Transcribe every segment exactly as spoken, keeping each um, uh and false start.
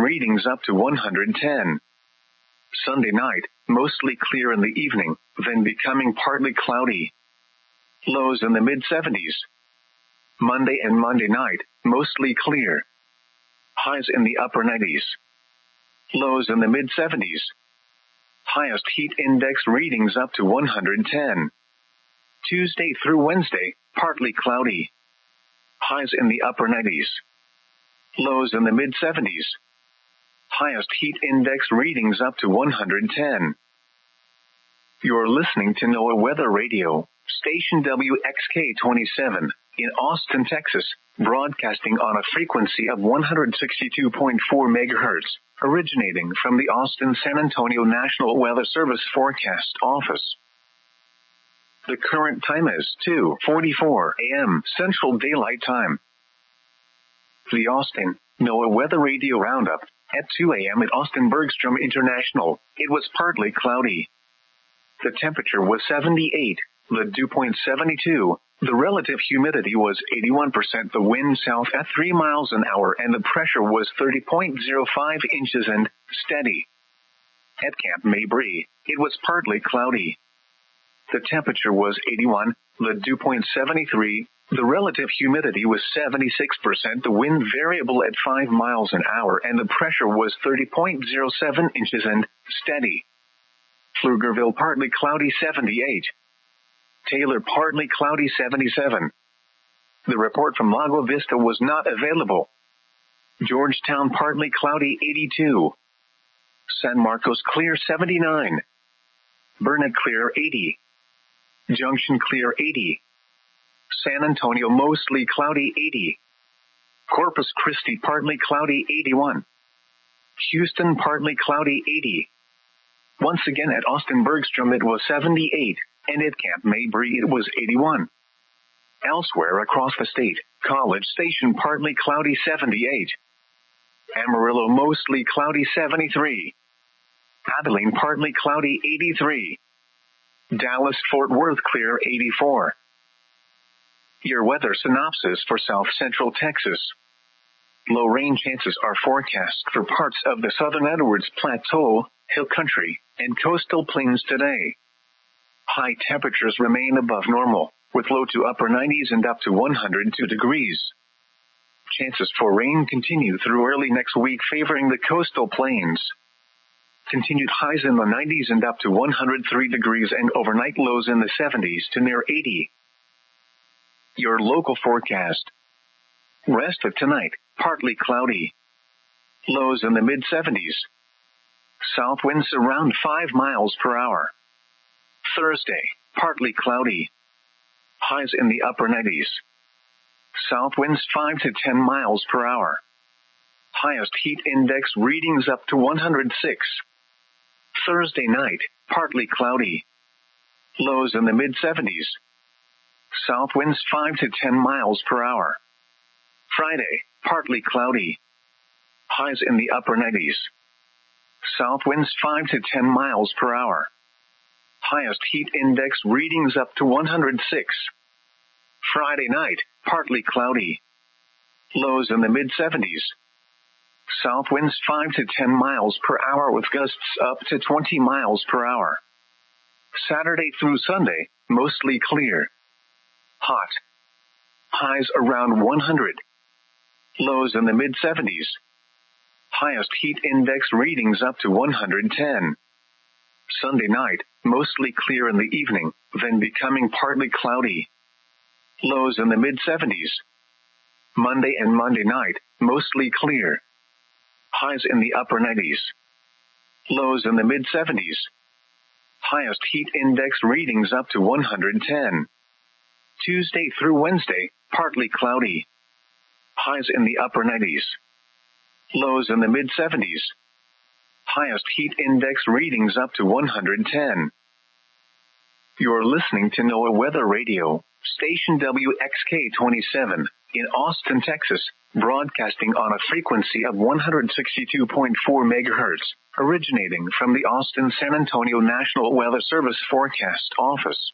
readings up to one hundred ten. Sunday night, mostly clear in the evening, then becoming partly cloudy. Lows in the mid seventies. Monday and Monday night, mostly clear. Highs in the upper nineties. Lows in the mid seventies. Highest heat index readings up to one hundred ten. Tuesday through Wednesday, partly cloudy. Highs in the upper nineties. Lows in the mid seventies. Highest heat index readings up to one hundred ten. You're listening to NOAA Weather Radio, station W X K twenty-seven, in Austin, Texas, broadcasting on a frequency of one hundred sixty-two point four megahertz, originating from the Austin-San Antonio National Weather Service Forecast Office. The current time is two forty-four a.m. Central Daylight Time. The Austin NOAA Weather Radio Roundup. At two a.m. at Austin Bergstrom International, it was partly cloudy. The temperature was seventy-eight, the dew point seventy-two, the relative humidity was eighty-one percent, the wind south at three miles an hour, and the pressure was thirty point zero five inches and steady. At Camp Mabry, it was partly cloudy. The temperature was eighty-one, the dew point seventy-three, the relative humidity was seventy-six percent, the wind variable at five miles an hour, and the pressure was thirty point zero seven inches and steady. Pflugerville partly cloudy seventy-eight. Taylor partly cloudy seventy-seven. The report from Lago Vista was not available. Georgetown partly cloudy eighty-two. San Marcos clear seventy-nine. Burnet clear eighty. Junction clear eighty. San Antonio mostly cloudy eighty. Corpus Christi partly cloudy eighty-one. Houston partly cloudy eighty. Once again at Austin Bergstrom it was seventy-eight, and at Camp Mabry it was eighty-one. Elsewhere across the state, College Station partly cloudy seventy-eight. Amarillo mostly cloudy seventy-three. Abilene partly cloudy eighty-three. Dallas-Fort Worth clear eighty-four. Your weather synopsis for South Central Texas. Low rain chances are forecast for parts of the southern Edwards Plateau, Hill Country, and coastal plains today. High temperatures remain above normal, with low to upper nineties and up to one hundred two degrees. Chances for rain continue through early next week, favoring the coastal plains. Continued highs in the nineties and up to one hundred three degrees, and overnight lows in the seventies to near eighty. Your local forecast. Rest of tonight, partly cloudy. Lows in the mid seventies. South winds around five miles per hour. Thursday, partly cloudy. Highs in the upper nineties. South winds five to ten miles per hour. Highest heat index readings up to one hundred six. Thursday night, partly cloudy. Lows in the mid seventies. South winds five to ten miles per hour. Friday, partly cloudy. Highs in the upper nineties. South winds five to ten miles per hour. Highest heat index readings up to one hundred six. Friday night, partly cloudy. Lows in the mid seventies. South winds five to ten miles per hour with gusts up to twenty miles per hour. Saturday through Sunday, mostly clear. Hot. Highs around one hundred. Lows in the mid seventies. Highest heat index readings up to one hundred ten. Sunday night, mostly clear in the evening, then becoming partly cloudy. Lows in the mid seventies. Monday and Monday night, mostly clear. Highs in the upper nineties. Lows in the mid seventies. Highest heat index readings up to one hundred ten. Tuesday through Wednesday, partly cloudy. Highs in the upper nineties. Lows in the mid seventies. Highest heat index readings up to one hundred ten. You're listening to NOAA Weather Radio, station W X K twenty-seven, in Austin, Texas, broadcasting on a frequency of one hundred sixty-two point four megahertz, originating from the Austin-San Antonio National Weather Service Forecast Office.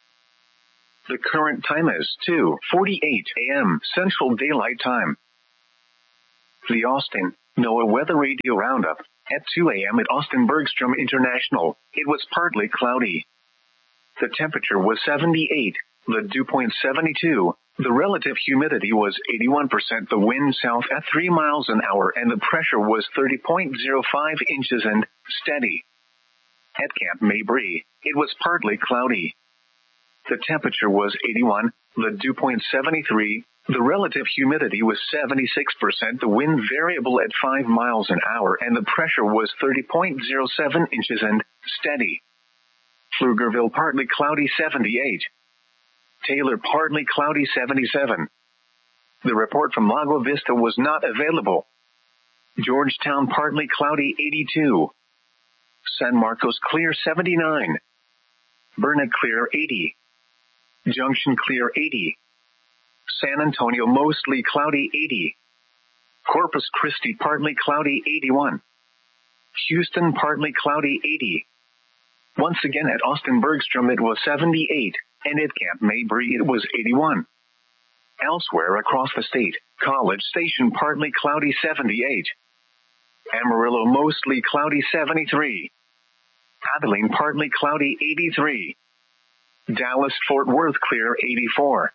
The current time is two forty-eight a.m. Central Daylight Time. The Austin NOAA Weather Radio Roundup. At two a.m. at Austin Bergstrom International, it was partly cloudy. The temperature was seventy-eight, the dew point seventy-two, the relative humidity was eighty-one percent, the wind south at three miles an hour, and the pressure was thirty point zero five inches and steady. At Camp Mabry, it was partly cloudy. The temperature was eighty-one, the dew point seventy-three, the relative humidity was seventy-six percent, the wind variable at five miles an hour, and the pressure was thirty point zero seven inches and steady. Pflugerville partly cloudy seventy-eight. Taylor partly cloudy seventy-seven. The report from Lago Vista was not available. Georgetown partly cloudy eighty-two. San Marcos clear seventy-nine. Burnet clear eighty. Junction clear eighty. San Antonio mostly cloudy eighty. Corpus Christi partly cloudy eighty-one. Houston partly cloudy eighty. Once again at Austin Bergstrom it was seventy-eight, and at Camp Mabry it was eighty-one. Elsewhere across the state, College Station partly cloudy seventy-eight. Amarillo mostly cloudy seventy-three. Abilene partly cloudy eighty-three. Dallas-Fort Worth clear eighty-four.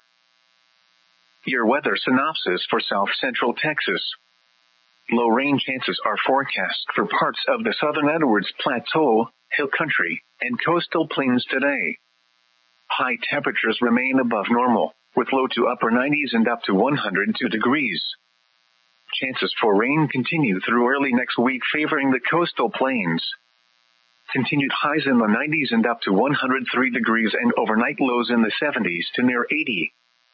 Your weather synopsis for South Central Texas. Low rain chances are forecast for parts of the southern Edwards Plateau, Hill Country, and coastal plains today. High temperatures remain above normal, with low to upper nineties and up to one hundred two degrees. Chances for rain continue through early next week, favoring the coastal plains. Continued highs in the nineties and up to one hundred three degrees, and overnight lows in the seventies to near eighty.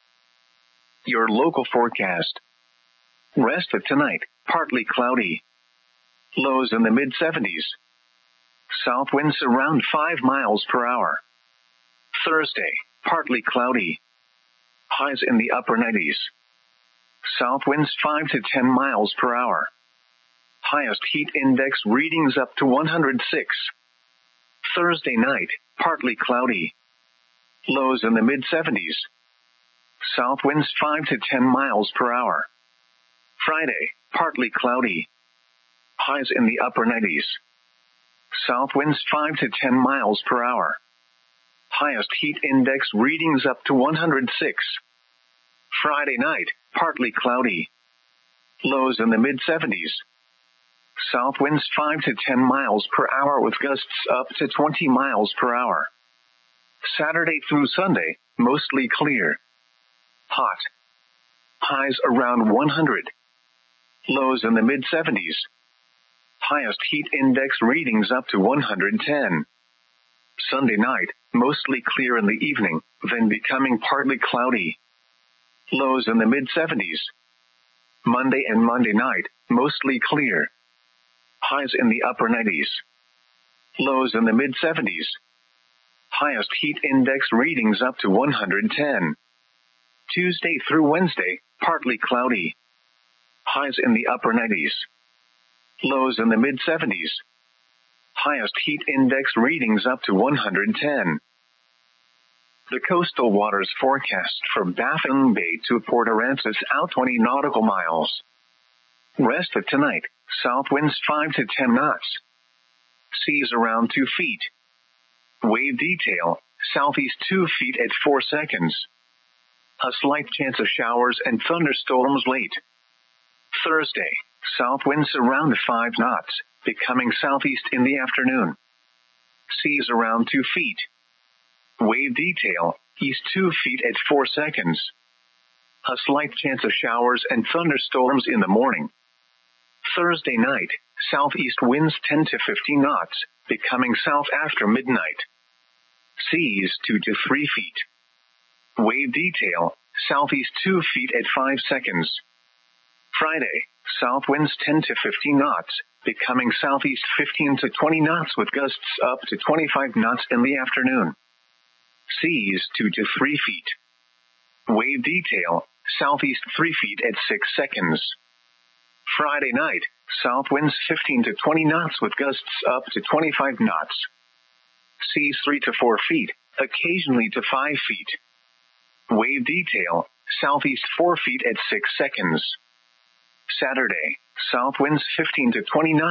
Your local forecast. Rest of tonight, partly cloudy. Lows in the mid seventies. South winds around five miles per hour. Thursday, partly cloudy. Highs in the upper nineties. South winds five to ten miles per hour. Highest heat index readings up to one hundred six. Thursday night, partly cloudy. Lows in the mid seventies. South winds five to ten miles per hour. Friday, partly cloudy. Highs in the upper nineties. South winds five to ten miles per hour. Highest heat index readings up to one hundred six. Friday night, partly cloudy. Lows in the mid seventies. South winds five to ten miles per hour with gusts up to twenty miles per hour. Saturday through Sunday, mostly clear. Hot. Highs around one hundred. Lows in the mid seventies. Highest heat index readings up to one hundred ten. Sunday night, mostly clear in the evening, then becoming partly cloudy. Lows in the mid seventies. Monday and Monday night, mostly clear. Highs in the upper nineties. Lows in the mid seventies. Highest heat index readings up to one hundred ten. Tuesday through Wednesday, partly cloudy. Highs in the upper nineties. Lows in the mid seventies. Highest heat index readings up to one hundred ten. The coastal waters forecast from Baffin Bay to Port Aransas out twenty nautical miles. Rest of tonight, south winds five to ten knots. Seas around two feet. Wave detail, southeast two feet at four seconds. A slight chance of showers and thunderstorms late. Thursday, south winds around five knots, becoming southeast in the afternoon. Seas around two feet. Wave detail, east two feet at four seconds. A slight chance of showers and thunderstorms in the morning. Thursday night, southeast winds ten to fifteen knots, becoming south after midnight. Seas two to three feet. Wave detail, southeast two feet at five seconds. Friday, south winds ten to fifteen knots, becoming southeast fifteen to twenty knots with gusts up to twenty-five knots in the afternoon. Seas two to three feet. Wave detail, southeast three feet at six seconds. Friday night, south winds fifteen to twenty knots with gusts up to twenty-five knots. Seas three to four feet, occasionally to five feet. Wave detail, southeast four feet at six seconds. Saturday, South winds fifteen to twenty-nine.